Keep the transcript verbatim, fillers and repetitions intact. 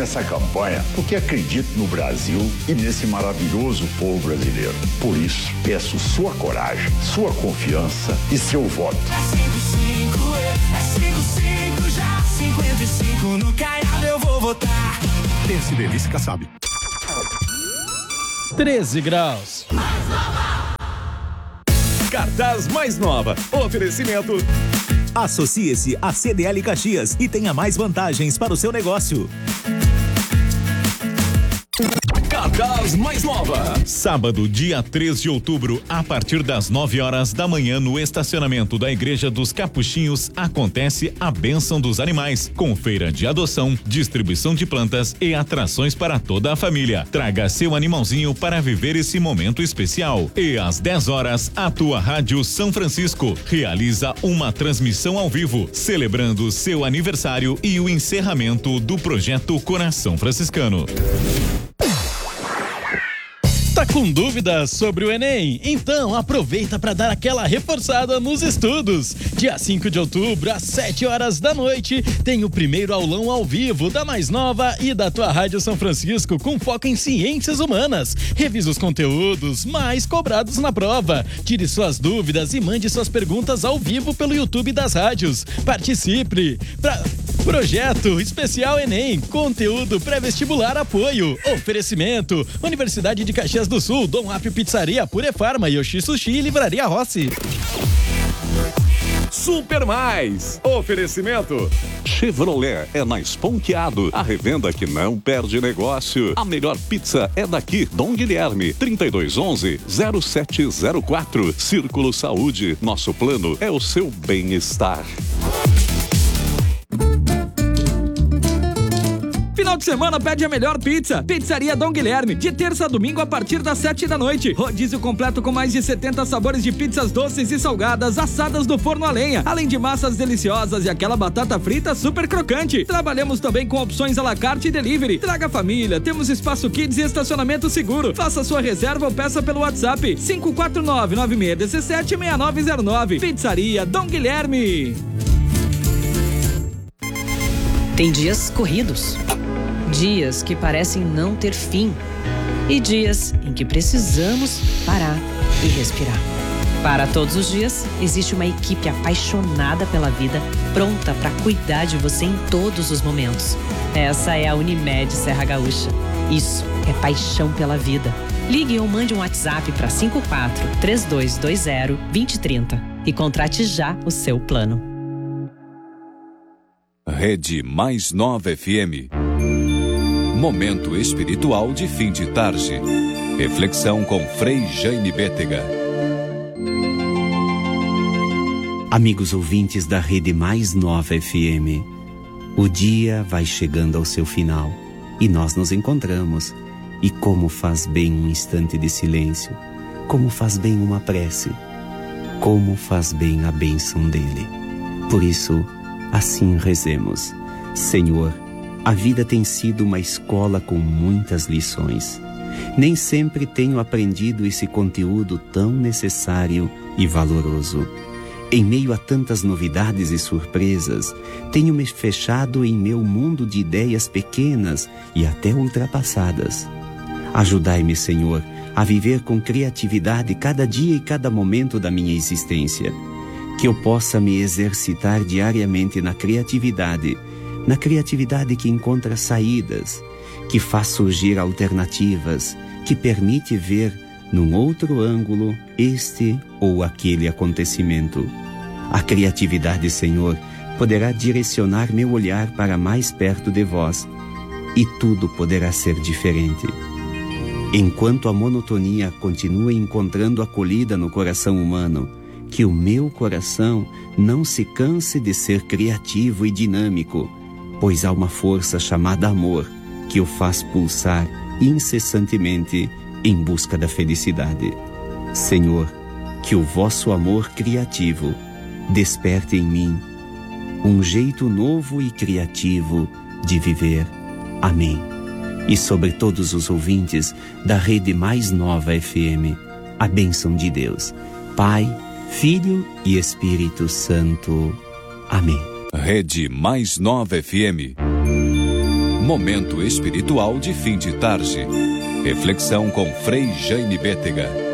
essa campanha porque acredito no Brasil e nesse maravilhoso povo brasileiro. Por isso, peço sua coragem, sua confiança e seu voto. É cinco cinco, é cinco cinco já, cinquenta e cinco no Caiado eu vou votar. Pense Delícia Kassab. treze graus. Mais nova. Cartaz Mais Nova. Oferecimento. Associe-se a C D L Caxias e tenha mais vantagens para o seu negócio. Cartaz Mais Nova. Sábado, dia três de outubro, a partir das nove horas da manhã, no estacionamento da Igreja dos Capuchinhos, acontece a Bênção dos Animais, com feira de adoção, distribuição de plantas e atrações para toda a família. Traga seu animalzinho para viver esse momento especial. E às dez horas, a tua Rádio São Francisco realiza uma transmissão ao vivo, celebrando seu aniversário e o encerramento do projeto Coração Franciscano. Tá com dúvidas sobre o Enem? Então aproveita para dar aquela reforçada nos estudos. Dia cinco de outubro, às sete horas da noite, tem o primeiro aulão ao vivo da Mais Nova e da tua Rádio São Francisco, com foco em ciências humanas. Revisa os conteúdos mais cobrados na prova. Tire suas dúvidas e mande suas perguntas ao vivo pelo YouTube das rádios. Participe! Pra... Projeto Especial Enem, conteúdo pré-vestibular apoio. Oferecimento: Universidade de Caxias do Sul, Dom Apio Pizzaria, Purefarma, Yoshi Sushi e Livraria Rossi. Super Mais. Oferecimento. Chevrolet é na Esponqueado, a revenda que não perde negócio. A melhor pizza é daqui, Dom Guilherme, trinta e dois onze, zero sete zero quatro. Círculo Saúde, nosso plano é o seu bem-estar. Final de semana pede a melhor pizza. Pizzaria Dom Guilherme, de terça a domingo a partir das sete da noite. Rodízio completo com mais de setenta sabores de pizzas doces e salgadas, assadas no forno a lenha, além de massas deliciosas e aquela batata frita super crocante. Trabalhamos também com opções à la carte e delivery. Traga a família, temos espaço kids e estacionamento seguro. Faça sua reserva ou peça pelo WhatsApp cinco quatro nove, nove seis um sete, seis nove zero nove. Pizzaria Dom Guilherme. Tem dias corridos, dias que parecem não ter fim e dias em que precisamos parar e respirar. Para todos os dias, existe uma equipe apaixonada pela vida, pronta para cuidar de você em todos os momentos. Essa é a Unimed Serra Gaúcha. Isso é paixão pela vida. Ligue ou mande um WhatsApp para cinco quatro, três dois dois zero, dois zero três zero e contrate já o seu plano. Rede Mais Nova F M. Momento espiritual de fim de tarde. Reflexão com Frei Jaime Bétega. Amigos ouvintes da Rede Mais Nova F M, o dia vai chegando ao seu final e nós nos encontramos. E como faz bem um instante de silêncio, como faz bem uma prece, como faz bem a bênção dele. Por isso, assim rezemos. Senhor, a vida tem sido uma escola com muitas lições. Nem sempre tenho aprendido esse conteúdo tão necessário e valoroso. Em meio a tantas novidades e surpresas, tenho me fechado em meu mundo de ideias pequenas e até ultrapassadas. Ajudai-me, Senhor, a viver com criatividade cada dia e cada momento da minha existência. Que eu possa me exercitar diariamente na criatividade, na criatividade que encontra saídas, que faz surgir alternativas, que permite ver num outro ângulo este ou aquele acontecimento. A criatividade, Senhor, poderá direcionar meu olhar para mais perto de vós e tudo poderá ser diferente. Enquanto a monotonia continua encontrando acolhida no coração humano, que o meu coração não se canse de ser criativo e dinâmico, pois há uma força chamada amor que o faz pulsar incessantemente em busca da felicidade. Senhor, que o vosso amor criativo desperte em mim um jeito novo e criativo de viver. Amém. E sobre todos os ouvintes da Rede Mais Nova F M, a bênção de Deus, Pai, Filho e Espírito Santo. Amém. Rede Mais Nova F M. Momento espiritual de fim de tarde. Reflexão com Frei Jaime Bétega.